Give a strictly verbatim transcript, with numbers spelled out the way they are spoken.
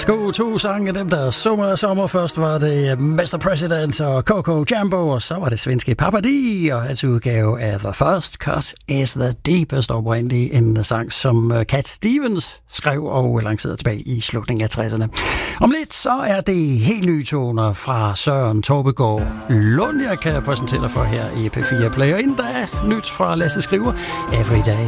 Værsgo, to sange af dem, der summer og sommer. Først var det mister President og Coco Jumbo, og så var det svenske Papa D og hans udgave af The First Cut is the Deepest, oprindeligt en sang, som Cat Stevens skrev og lancerede tilbage i slutningen af tresserne. Om lidt så er det helt nye toner fra Søren Torbegaard Lund, jeg kan præsentere for her i P fire Play. Og inden da nyt fra Lasse Skriver, Every Day.